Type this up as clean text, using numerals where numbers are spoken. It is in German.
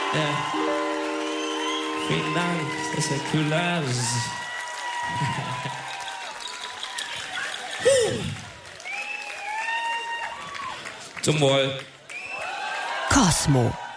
Ja. Vielen Dank, das ist ja cool. Zum Wohl. Cosmo.